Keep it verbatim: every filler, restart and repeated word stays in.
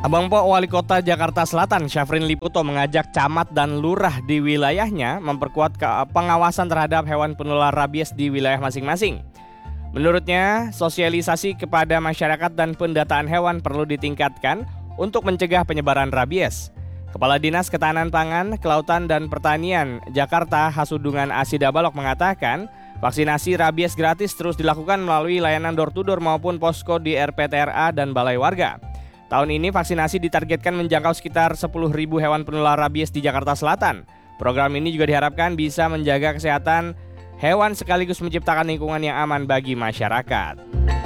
Abang Po Wali Kota Jakarta Selatan Syafrin Liputo mengajak camat dan lurah di wilayahnya memperkuat ke- pengawasan terhadap hewan penular rabies di wilayah masing-masing. Menurutnya, sosialisasi kepada masyarakat dan pendataan hewan perlu ditingkatkan untuk mencegah penyebaran rabies. Kepala Dinas Ketahanan Pangan, Kelautan dan Pertanian Jakarta Hasudungan Asida Balok mengatakan, vaksinasi rabies gratis terus dilakukan melalui layanan door-to-door maupun posko di R P T R A dan Balai Warga. Tahun ini vaksinasi ditargetkan menjangkau sekitar sepuluh ribu hewan penular rabies di Jakarta Selatan. Program ini juga diharapkan bisa menjaga kesehatan hewan sekaligus menciptakan lingkungan yang aman bagi masyarakat.